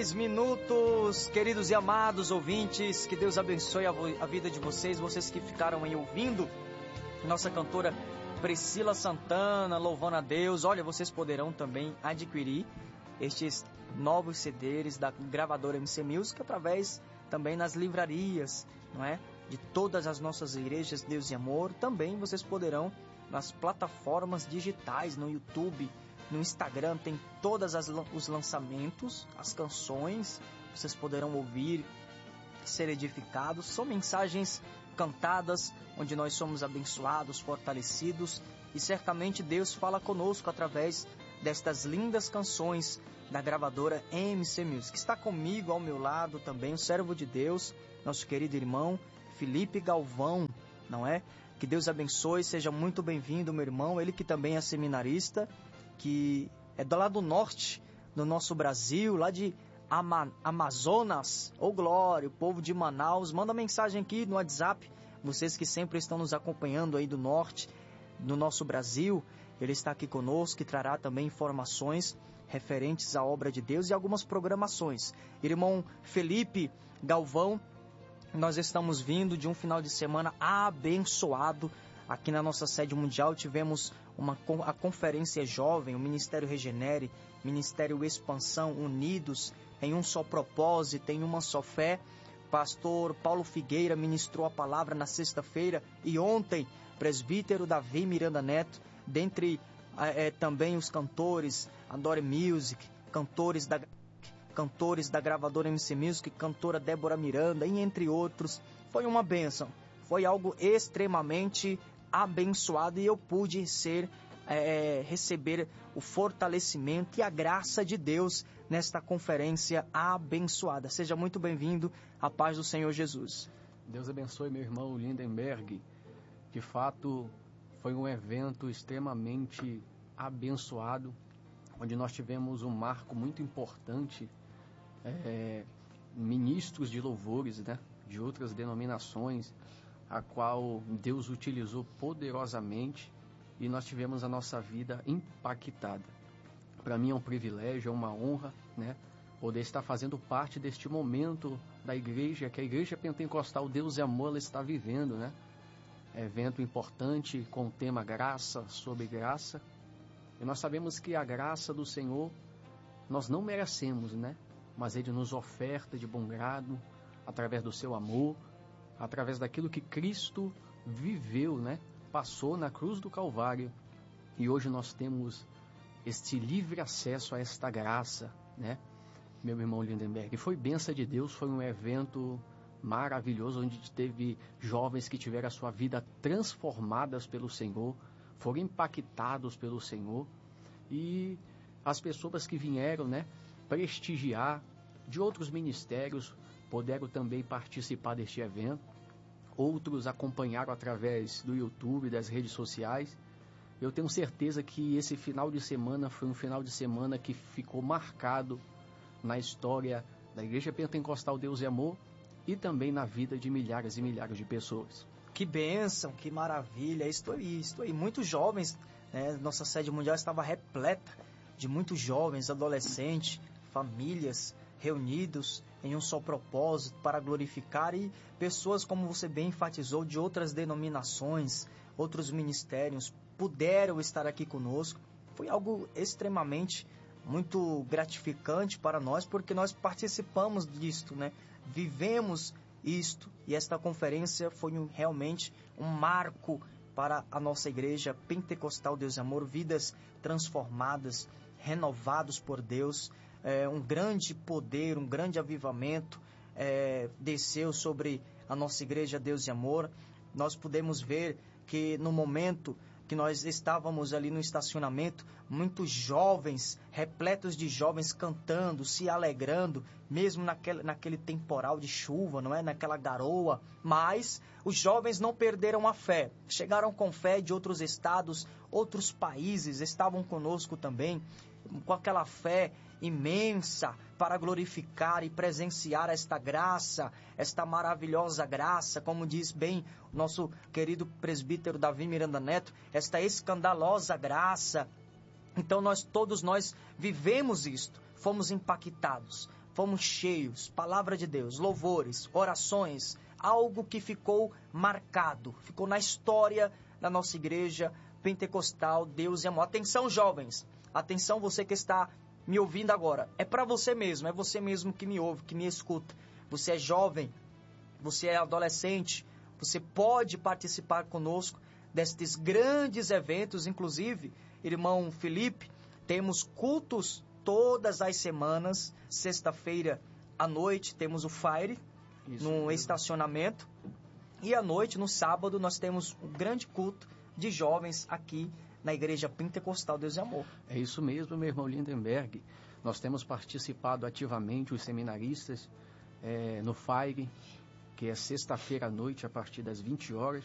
minutos, queridos e amados ouvintes, que Deus abençoe a vida de vocês que ficaram aí ouvindo nossa cantora Priscila Santana, louvando a Deus. Olha, vocês poderão também adquirir estes novos CDs da gravadora MC Music através também nas livrarias, não é? De todas as nossas igrejas Deus e Amor. Também vocês poderão nas plataformas digitais, no YouTube, no Instagram, tem todos os lançamentos, as canções, vocês poderão ouvir, ser edificados. São mensagens cantadas, onde nós somos abençoados, fortalecidos, e certamente Deus fala conosco através destas lindas canções da gravadora MC Music. Está comigo ao meu lado também o servo de Deus, nosso querido irmão Felipe Galvão, não é? Que Deus abençoe, seja muito bem-vindo, meu irmão. Ele que também é seminarista, que é do lado norte do nosso Brasil, lá de Amazonas. Ô glória, o povo de Manaus, manda mensagem aqui no WhatsApp, vocês que sempre estão nos acompanhando aí do norte do nosso Brasil. Ele está aqui conosco e trará também informações referentes à obra de Deus e algumas programações. Irmão Felipe Galvão, nós estamos vindo de um final de semana abençoado. Aqui na nossa sede mundial tivemos a Conferência Jovem, o Ministério Regenere, Ministério Expansão, unidos em um só propósito, em uma só fé. Pastor Paulo Figueira ministrou a palavra na sexta-feira e ontem, presbítero Davi Miranda Neto, dentre também os cantores, Adore Music, cantores da gravadora MC Music, cantora Débora Miranda, e entre outros. Foi uma bênção, foi algo extremamente abençoado e eu pude receber o fortalecimento e a graça de Deus nesta conferência abençoada. Seja muito bem-vindo, a paz do Senhor Jesus. Deus abençoe meu irmão Lindenberg. De fato, foi um evento extremamente abençoado, onde nós tivemos um marco muito importante, ministros de louvores, né, de outras denominações, a qual Deus utilizou poderosamente, e nós tivemos a nossa vida impactada. Para mim é um privilégio, é uma honra, né, poder estar fazendo parte deste momento da igreja, que a Igreja Pentecostal Deus e Amor ela está vivendo, né? Evento importante com o tema graça sobre graça. E nós sabemos que a graça do Senhor nós não merecemos, né? Mas Ele nos oferta de bom grado, através do seu amor, através daquilo que Cristo viveu, né? Passou na cruz do Calvário. E hoje nós temos este livre acesso a esta graça, né? Meu irmão Lindenberg, foi bênção de Deus, foi um evento maravilhoso, onde teve jovens que tiveram a sua vida transformadas pelo Senhor, foram impactados pelo Senhor, e as pessoas que vieram, né, prestigiar de outros ministérios, puderam também participar deste evento. Outros acompanharam através do YouTube, das redes sociais. Eu tenho certeza que esse final de semana foi um final de semana que ficou marcado na história da Igreja Pentecostal Deus e Amor e também na vida de milhares e milhares de pessoas. Que bênção, que maravilha, isto aí. Muitos jovens, né? Nossa sede mundial estava repleta de muitos jovens, adolescentes, famílias reunidos em um só propósito para glorificar, e pessoas, como você bem enfatizou, de outras denominações, outros ministérios, puderam estar aqui conosco. Foi algo extremamente muito gratificante para nós, porque nós participamos disto, né? Vivemos isto, e esta conferência foi realmente um marco para a nossa igreja Pentecostal Deus e Amor, vidas transformadas, renovados por Deus. Um grande poder, um grande avivamento desceu sobre a nossa igreja Deus e Amor. Nós pudemos ver que no momento que nós estávamos ali no estacionamento, muitos jovens, repletos de jovens cantando, se alegrando, mesmo naquele temporal de chuva, não é? Naquela garoa. Mas os jovens não perderam a fé. Chegaram com fé de outros estados, outros países, estavam conosco também, com aquela fé imensa para glorificar e presenciar esta graça, esta maravilhosa graça, como diz bem o nosso querido presbítero Davi Miranda Neto, esta escandalosa graça. Então todos nós vivemos isto, fomos impactados, fomos cheios, palavra de Deus, louvores, orações, algo que ficou marcado, ficou na história da nossa igreja pentecostal, Deus e Amor. Atenção, jovens, atenção você que está me ouvindo agora, é para você mesmo, é você mesmo que me ouve, que me escuta. Você é jovem, você é adolescente, você pode participar conosco destes grandes eventos, inclusive, irmão Felipe, temos cultos todas as semanas, sexta-feira à noite temos o Fire, no estacionamento, e à noite, no sábado, nós temos um grande culto de jovens aqui na Igreja Pentecostal Deus e Amor. É isso mesmo, meu irmão Lindenberg. Nós temos participado ativamente, os seminaristas, no Fire, que é sexta-feira à noite, a partir das 20 horas.